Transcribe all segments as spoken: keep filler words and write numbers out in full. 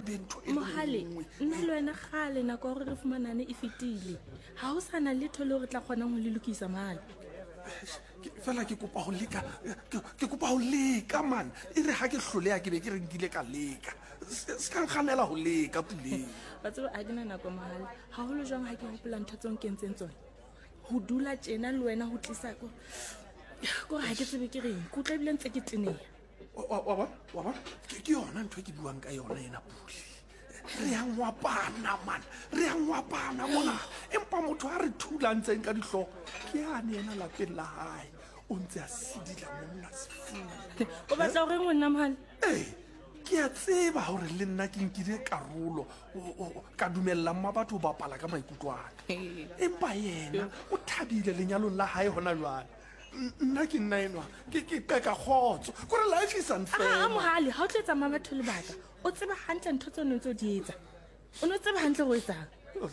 be ntho e le mohale nngwe. nna le wena gale nako gore re fumanane e fetile ga o sana letho le re tla kgonang go le lokisa male fela ke kopa go leka ke kopa go leka man e re ga ke hlolea ke be ke re nkile ka leka se ka ganela go leka puleng ba tseba a dina nako mohale ga go le jwang ga ke gopola ntho tseo kentseng tsone go dula tjena le wena go tlisa ko ko ga ke tsebe ke reng ko tla bile ntse ke tenea wa wa wa wa ke yona ntho e ke buang ka yona ena puli re yang wa pana man re yang wa pana mona empa motho a re thulantseng ka dihlo ke ane ena lapeng la hae o ntse a sidila monna sefuba o batla go reng wena mohale eh ke a tseba gore le nna ke nkile karolo ka dumella mma batho ba pala ka maikutwana empa yena o thabile lenyalong la hae hona jwale nna ke nna enwa ke ke peka khotso gore life is unfair a mohale ha o tletsa mama batho le baka o tseba hantle ntho tse neng tso di etsa o no tseba hantle go etsang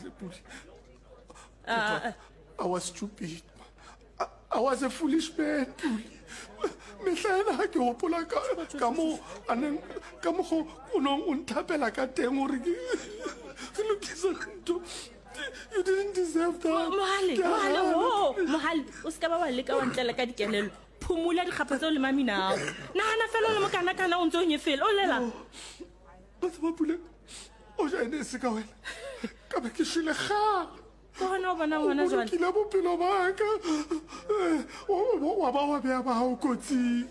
I was stupid I, I was a foolish man mehlena ha ke hopola ka ka mo anen ka mo go onong o nthapela ka teng gore ke lokisa ntho you didn't deserve that mohale mohale ho mohale o ska ba wa leka wa ntlela ka dikelelo phumula dikgapa tseo le mami nao nana fela le mokana kana o ntse o nyefela o lela ba tsaba pula o ja ene se ka wena ka ba ke shile ga ko hona o bona ngwana jwale ke la bophelo ba ka wa ba wa bea ba o kotsi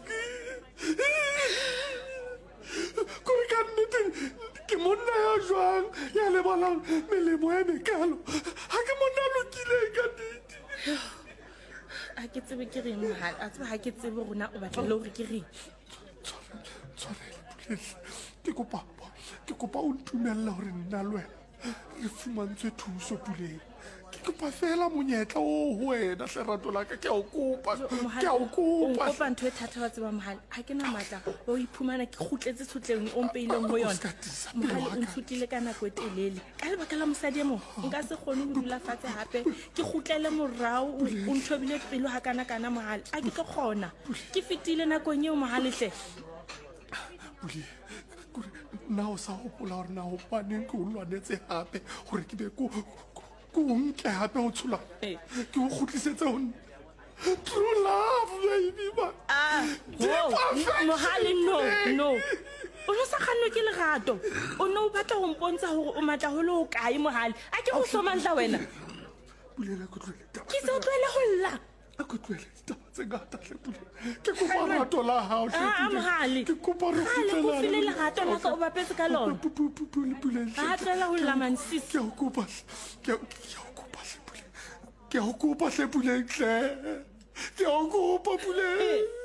ko ka nnete ke monna ya jwang ya le bolang melemo ya mekalo ha ke monna lokile ka nnete a ke tsebe ke reng mohale a tseba ha ke tsebe rona o batla le hore ke reng tshwarele ke kopa ke kopa o ntumella hore nna le wena re fumantswe thuso puleng ke kopa fela monyetla o ho wena hlerato la ka ke a o kopa ke a o kopa o kopa ntho e thata wa tseba mohale ha ke na matla o iphumana ke khutletse tshotleng o mpeileng ho yona mohale o ntshutile ka nako e telele ka lebaka la mosadi mo nka se kgone ho dula fatshe hape ke khutlele morao o nthobile pelo ha kana kana mohale a ke tlo kgona ke fitile nakong eo mohale hle puli na o sa hopola hore na ho paneng ke o lwanetse hape gore ke be ko ko nke hape o tshola ke o khutlisetse ho true love baby ba ah mohale no no o no sa khanno ke lerato o no batla go mpontsha hore o matla ho le o kae mohale a ke go somantla wena bulela go tlwele ke se o tlwele go lla a go tlwele taba tse ngata hle pule ke kopa rato la hao hle ah mohale ke kopa re fitela le file lerato la ka o bapetse ka lona pule pule a tlela ho lla man sis ke o kopa ke o kopa hle pule ke o kopa hle pule hle ke o kopa pule